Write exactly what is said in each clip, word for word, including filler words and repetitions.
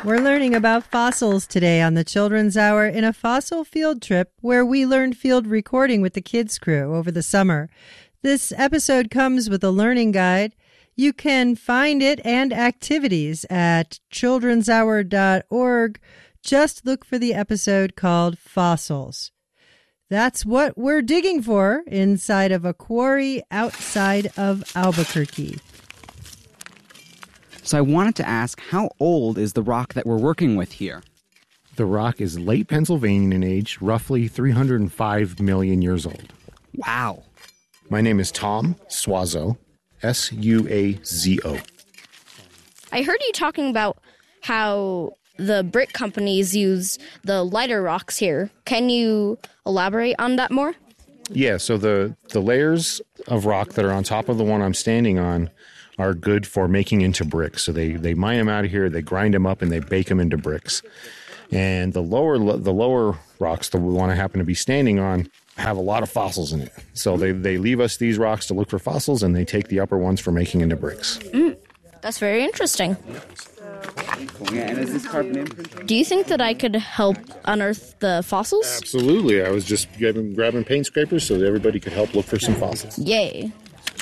We're learning about fossils today on the Children's Hour in a fossil field trip where we learned field recording with the kids' crew over the summer. This episode comes with a learning guide. You can find it and activities at children's hour dot org. Just look for the episode called Fossils. That's what we're digging for inside of a quarry outside of Albuquerque. So I wanted to ask, how old is the rock that we're working with here? The rock is late Pennsylvanian in age, roughly three hundred five million years old. Wow. My name is Tom Suazo, S U A Z O. I heard you talking about how the brick companies use the lighter rocks here. Can you elaborate on that more? Yeah, so the, the layers of rock that are on top of the one I'm standing on are good for making into bricks. So they, they mine them out of here, they grind them up, and they bake them into bricks. And the lower the lower rocks, the one I happen to be standing on, have a lot of fossils in it. So they, they leave us these rocks to look for fossils, and they take the upper ones for making into bricks. Mm, that's very interesting. Yeah, and is this carbon imprint? Do you think that I could help unearth the fossils? Absolutely. I was just grabbing, grabbing paint scrapers so that everybody could help look for some fossils. Yay.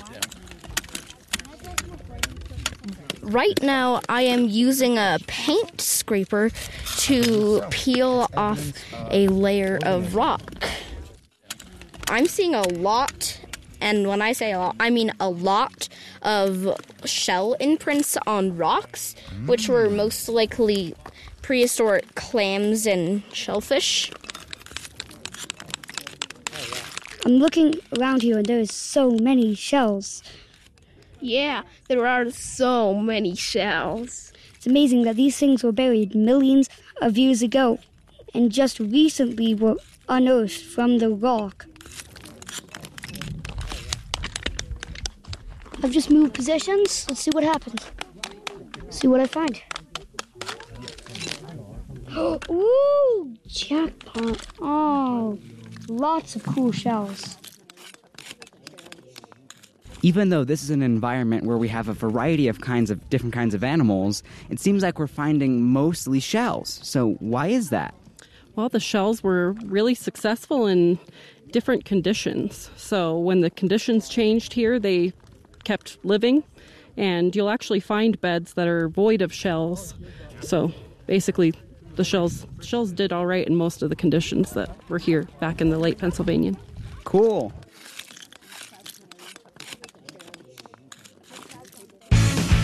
Right now, I am using a paint scraper to peel off a layer of rock. I'm seeing a lot, and when I say a lot, I mean a lot of shell imprints on rocks, which were most likely prehistoric clams and shellfish. I'm looking around here, and there's so many shells. Yeah, there are so many shells. It's amazing that these things were buried millions of years ago and just recently were unearthed from the rock. I've just moved positions. Let's see what happens. See what I find. Ooh, jackpot. Oh, lots of cool shells. Even though this is an environment where we have a variety of kinds of different kinds of animals, it seems like we're finding mostly shells. So why is that? Well, the shells were really successful in different conditions. So when the conditions changed here, they kept living, and you'll actually find beds that are void of shells. So basically, the shells shells did all right in most of the conditions that were here back in the late Pennsylvanian. Cool.